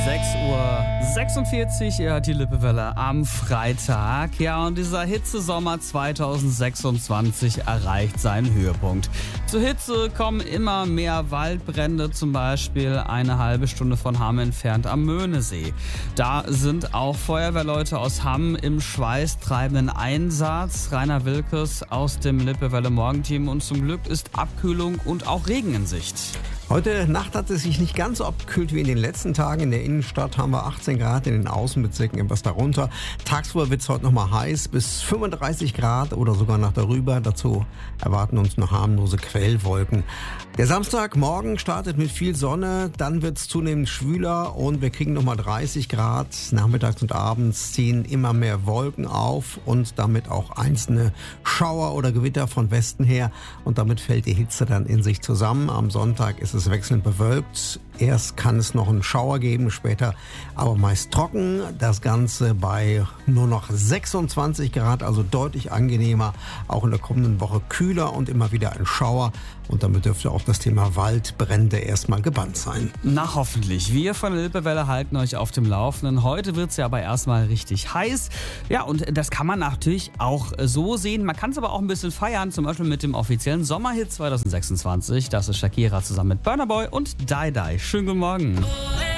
6:46 Uhr, die Lippewelle am Freitag. Ja, und dieser Hitzesommer 2026 erreicht seinen Höhepunkt. Zur Hitze kommen immer mehr Waldbrände, zum Beispiel eine halbe Stunde von Hamm entfernt am Möhnesee. Da sind auch Feuerwehrleute aus Hamm im schweißtreibenden Einsatz. Rainer Wilkes aus dem Lippewelle Morgenteam, und zum Glück ist Abkühlung und auch Regen in Sicht. Heute Nacht hat es sich nicht ganz so abgekühlt wie in den letzten Tagen. In der Innenstadt haben wir 18 Grad, in den Außenbezirken etwas darunter. Tagsüber wird es heute nochmal heiß, bis 35 Grad oder sogar noch darüber. Dazu erwarten uns nur harmlose Quellwolken. Der Samstagmorgen startet mit viel Sonne, dann wird es zunehmend schwüler und wir kriegen nochmal 30 Grad. Nachmittags und abends ziehen immer mehr Wolken auf und damit auch einzelne Schauer oder Gewitter von Westen her. Und damit fällt die Hitze dann in sich zusammen. Am Sonntag ist es wechselnd bewölkt. Erst kann es noch einen Schauer geben, später aber meist trocken. Das Ganze bei nur noch 26 Grad, also deutlich angenehmer. Auch in der kommenden Woche kühler und immer wieder ein Schauer. Und damit dürfte auch das Thema Waldbrände erstmal gebannt sein. Na, hoffentlich. Wir von der Lippewelle halten euch auf dem Laufenden. Heute wird es ja aber erstmal richtig heiß. Ja, und das kann man natürlich auch so sehen. Man kann es aber auch ein bisschen feiern, zum Beispiel mit dem offiziellen Sommerhit 2026. Das ist Shakira zusammen mit Burna Boy und Die Die. Schönen guten Morgen.